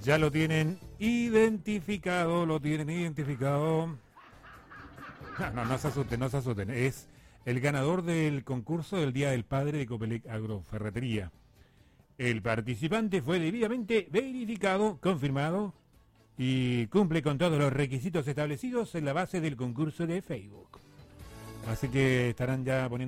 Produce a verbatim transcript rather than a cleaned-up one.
Ya lo tienen identificado, lo tienen identificado. No, no, no se asusten, no se asusten. Es el ganador del concurso del Día del Padre de Copelec Agroferretería. El participante fue debidamente verificado, confirmado y cumple con todos los requisitos establecidos en la base del concurso de Facebook. Así que estarán ya poniendo